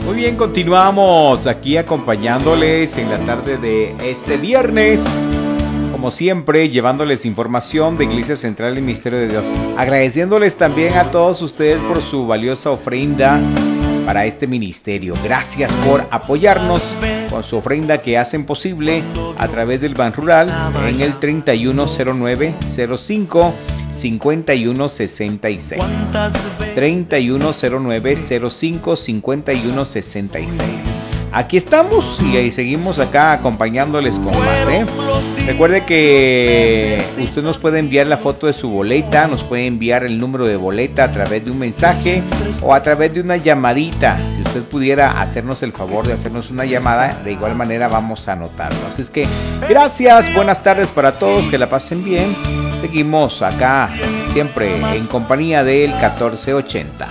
Muy bien, continuamos aquí acompañándoles en la tarde de este viernes. Como siempre, llevándoles información de Iglesia Central y Ministerio de Dios. Agradeciéndoles también a todos ustedes por su valiosa ofrenda para este ministerio. Gracias por apoyarnos con su ofrenda que hacen posible a través del Ban Rural en el 310905 5166. 310905 5166. Aquí estamos y ahí seguimos acá acompañándoles con más, ¿eh? Recuerde que usted nos puede enviar la foto de su boleta, nos puede enviar el número de boleta a través de un mensaje o a través de una llamadita. Si usted pudiera hacernos el favor de hacernos una llamada, de igual manera vamos a anotarlo. Así es que gracias, buenas tardes para todos, que la pasen bien. Seguimos acá siempre en compañía del 1480.